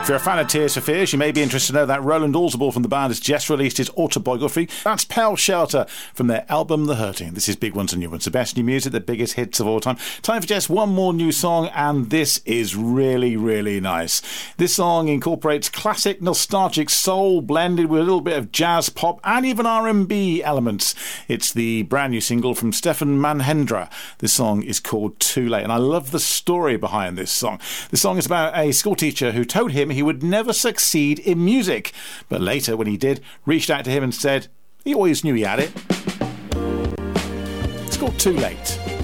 you're a fan of Tears for Fears, you may be interested to know that Roland Alsable from the band has just released his autobiography. That's Pale Shelter from their album The Hurting. This is Big Ones and New Ones, the best new music, the biggest hits of all time. Time for just one more new song, and this is really, really nice. This song incorporates classic nostalgic soul blended with a little bit of jazz, pop and even R&B elements. It's the brand new single from Stefan Manhendra. This song is called Too Late, and I love the story behind this song. The song is about a school teacher who told him he would never succeed in music, but later, when he did, reached out to him and said he always knew he had it. It's called Too Late.